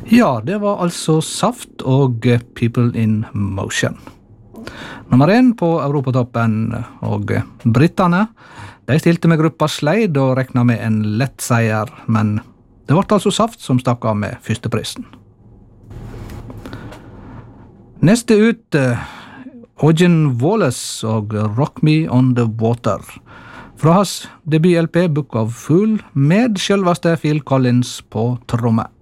Ja, det var altså Saft og People in Motion. Nummer 1 på Europatoppen, og brittene, de stilte med gruppa Slade og regnet med en lett seier, men det ble altså Saft som stakk av med førsteprisen. Neste ut, Eugen Wallace og Rock Me on the Water, fra hans debut-LP Book of Fool, med selveste Phil Collins på tromme.